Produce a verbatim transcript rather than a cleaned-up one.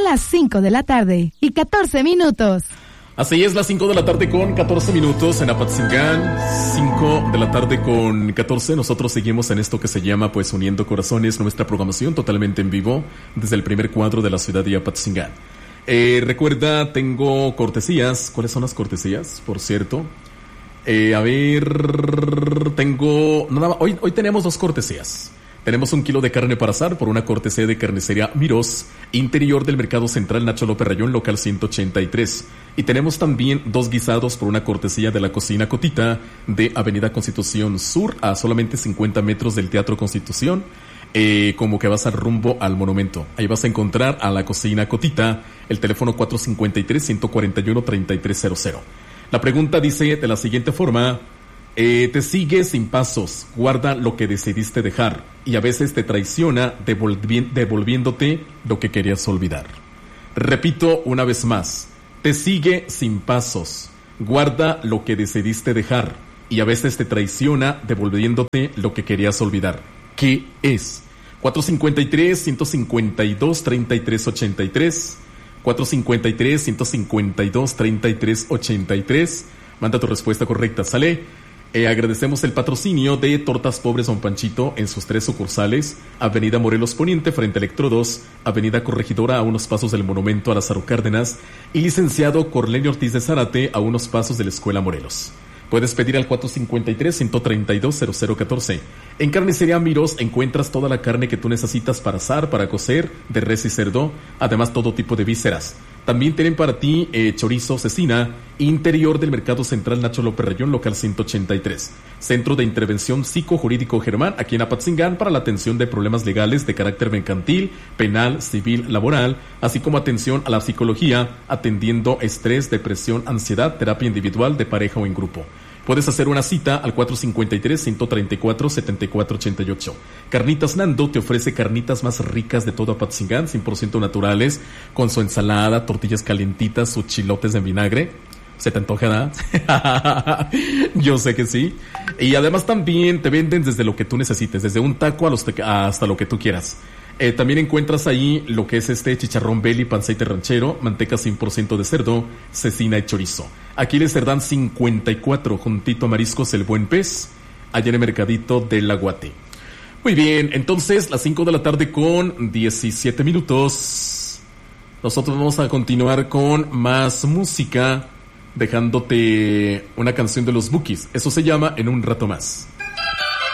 las cinco de la tarde y catorce minutos. Así es, las cinco de la tarde con catorce minutos en Apatzingán, cinco de la tarde con catorce. Nosotros seguimos en esto que se llama pues Uniendo Corazones, nuestra programación totalmente en vivo desde el primer cuadro de la ciudad de Apatzingán. Eh, recuerda, tengo cortesías. ¿Cuáles son las cortesías, por cierto? Eh, a ver, tengo... Nada, hoy, hoy tenemos dos cortesías. Tenemos un kilo de carne para asar por una cortesía de Carnicería Mirós, interior del Mercado Central Nacho López Rayón, local ciento ochenta y tres. Y tenemos también dos guisados por una cortesía de la Cocina Cotita de Avenida Constitución Sur, a solamente cincuenta metros del Teatro Constitución, eh, como que vas al rumbo al monumento. Ahí vas a encontrar a la Cocina Cotita, el teléfono cuatro cinco tres, uno cuatro uno, tres tres cero cero. La pregunta dice de la siguiente forma... Eh, te sigue sin pasos, guarda lo que decidiste dejar y a veces te traiciona devolvi- devolviéndote lo que querías olvidar. Repito una vez más, te sigue sin pasos, guarda lo que decidiste dejar y a veces te traiciona devolviéndote lo que querías olvidar. ¿Qué es? cuatro cinco tres, uno cinco dos, tres tres ocho tres, cuatro cinco tres, uno cinco dos, tres tres ocho tres. Manda tu respuesta correcta, ¿sale? Eh, agradecemos el patrocinio de Tortas Pobres Don Panchito en sus tres sucursales: Avenida Morelos Poniente frente a Electro dos, Avenida Corregidora a unos pasos del Monumento a Lázaro Cárdenas y Licenciado Cornelio Ortiz de Zárate a unos pasos de la Escuela Morelos. Puedes pedir al cuatro cinco tres, uno tres dos, cero cero uno cuatro. En Carnicería Mirós encuentras toda la carne que tú necesitas para asar, para cocer, de res y cerdo, además todo tipo de vísceras. También tienen para ti eh, chorizo cecina, interior del Mercado Central Nacho López Rayón, local ciento ochenta y tres. Centro de Intervención Psicojurídico Germán, aquí en Apatzingán, para la atención de problemas legales de carácter mercantil, penal, civil, laboral, así como atención a la psicología, atendiendo estrés, depresión, ansiedad, terapia individual, de pareja o en grupo. Puedes hacer una cita al cuatro cinco tres, uno tres cuatro, siete cuatro ocho ocho. Carnitas Nando te ofrece carnitas más ricas de todo Apatzingán, cien por ciento naturales, con su ensalada, tortillas calentitas, sus chilotes en vinagre. ¿Se te antoja? Yo sé que sí. Y además también te venden desde lo que tú necesites, desde un taco a los te- hasta lo que tú quieras. Eh, también encuentras ahí lo que es este chicharrón belly, pancete ranchero, manteca cien por ciento de cerdo, cecina y chorizo. Aquí les Cerdán cincuenta y cuatro, juntito a Mariscos El Buen Pez, allá en el Mercadito del Aguate. Muy bien, entonces las cinco de la tarde con diecisiete minutos. Nosotros vamos a continuar con más música, dejándote una canción de los Bukis. Eso se llama En un rato más.